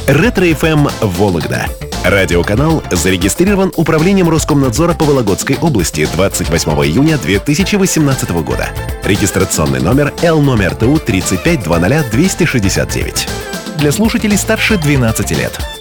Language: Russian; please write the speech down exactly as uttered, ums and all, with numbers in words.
Ретро-эф эм Вологда. Радиоканал зарегистрирован Управлением Роскомнадзора по Вологодской области двадцать восьмого июня две тысячи восемнадцатого года. Регистрационный номер Л номер Т У тридцать пять двадцать двести шестьдесят девять. Для слушателей старше двенадцати лет.